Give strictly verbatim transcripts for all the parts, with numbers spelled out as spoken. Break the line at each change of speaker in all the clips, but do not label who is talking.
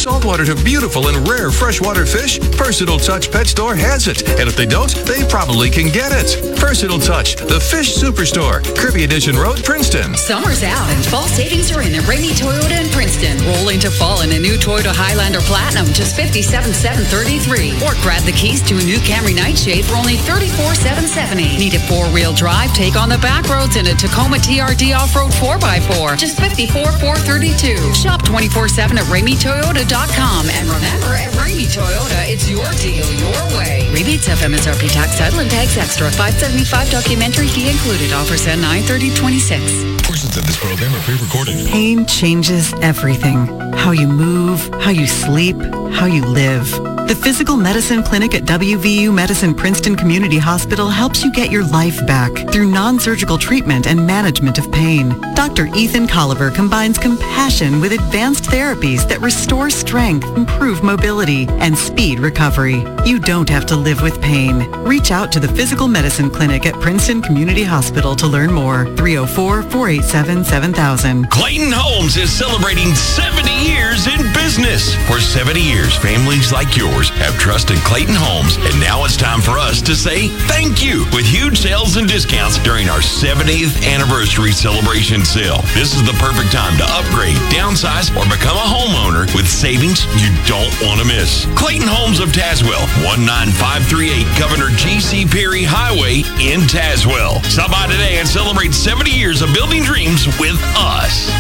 saltwater to beautiful and rare freshwater fish, Personal Touch Pet Store has it. And if they don't, they probably can get it. Personal Touch, the Fish Superstore, Kirby Edition Road, Princeton.
Summer's out and fall savings are in at Ramey Toyota in Princeton. Roll into fall in a new Toyota Highlander Platinum, just fifty-seven thousand seven hundred thirty-three dollars. Or grab the keys to a new Camry Nightshade for only thirty-four thousand seven hundred seventy dollars. Need a four-wheel drive? Take on the back roads in a Tacoma T R D Off-Road four by four, just fifty-four thousand four hundred thirty-two dollars. Shop twenty-four seven at ramey toyota dot com. And remember, at Ramey Toyota, it's your deal, your way. Rebates of M S R P tax title and tax extra. five seventy-five documentary fee included. Offers at nine thirty twenty-six.
Portions of this program are pre-recorded.
Pain changes everything. How you move, how you sleep, how you live. The Physical Medicine Clinic at W V U Medicine Princeton Community Hospital helps you get your life back through non-surgical treatment and management of pain. Doctor Ethan Colliver combines compassion with advanced therapies that restore strength, improve mobility, and speed recovery. You don't have to live with pain. Reach out to the Physical Medicine Clinic at Princeton Community Hospital to learn more. three oh four, four eight seven, seven thousand.
Clayton Homes is celebrating seventy years in business. For seventy years, families like yours have trusted Clayton Homes, and now it's time for us to say thank you with huge sales and discounts during our seventieth anniversary celebration sale. This is the perfect time to upgrade, downsize, or become a homeowner with savings you don't want to miss. Clayton Homes of Tazewell, one nine five three eight Governor G C Perry Highway in Tazewell. Stop by today and celebrate seventy years of building dreams with us.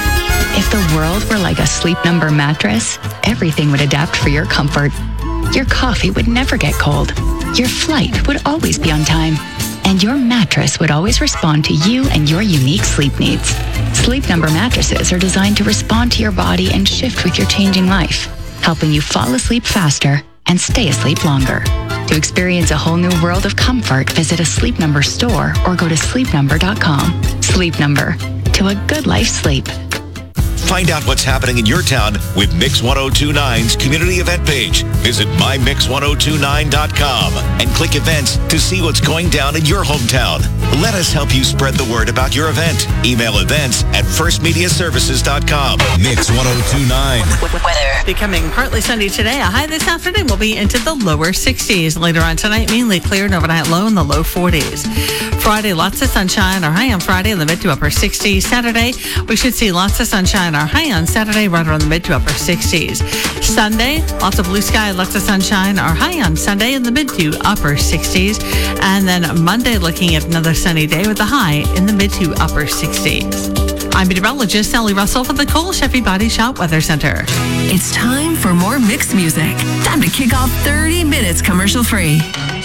If the world were like a Sleep Number mattress, everything would adapt for your comfort. Your coffee would never get cold. Your flight would always be on time. And your mattress would always respond to you and your unique sleep needs. Sleep Number mattresses are designed to respond to your body and shift with your changing life, helping you fall asleep faster and stay asleep longer. To experience a whole new world of comfort, visit a Sleep Number store or go to sleep number dot com. Sleep Number. To a good life sleep.
Find out what's happening in your town with Mix ten twenty-nine's community event page. Visit my mix ten twenty-nine dot com and click events to see what's going down in your hometown. Let us help you spread the word about your event. Email events at first media services dot com. Mix ten twenty-nine.
Weather. Becoming partly sunny today. A high this afternoon will be into the lower sixties. Later on tonight, mainly clear and overnight low in the low forties. Friday, lots of sunshine. Our high on Friday in the mid to upper sixties. Saturday, we should see lots of sunshine. Our high on Saturday right around the mid to upper sixties. Sunday, lots of blue sky, lots of sunshine. Our high on Sunday in the mid to upper sixties. And then Monday, looking at another sunny day with a high in the mid to upper sixties. I'm meteorologist Sally Russell for the Cole Sheffy Body Shop Weather Center.
It's time for more mixed music. Time to kick off thirty minutes commercial free.